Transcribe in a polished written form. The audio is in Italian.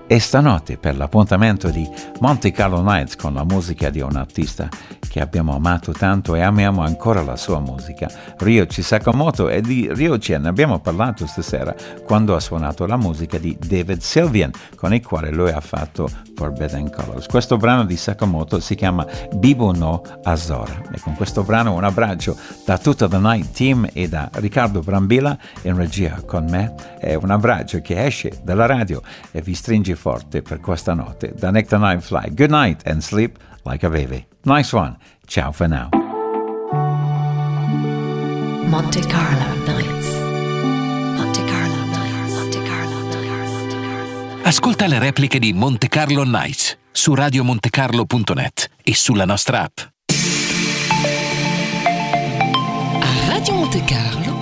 E stanotte, per l'appuntamento di Monte Carlo Nights con la musica di un artista che abbiamo amato tanto e amiamo ancora la sua musica, Ryuichi Sakamoto, e di Ryuichi ne abbiamo parlato stasera quando ha suonato la musica di David Sylvian, con il quale lui ha fatto Forbidden Colors. Questo brano di Sakamoto si chiama Bibo no Azora, e con questo brano un abbraccio da tutta The Night Team e da Riccardo Brambilla in regia con me, è un abbraccio che esce dalla radio e vi stringe forte per questa notte. Da Nick the Night Fly, good night and sleep like a baby. Nice one. Ciao for now. Monte Carlo Nights. Monte Carlo Nights. Monte Carlo Nights. Ascolta le repliche di Monte Carlo Nights su radiomontecarlo.net e sulla nostra app. A Radio Monte Carlo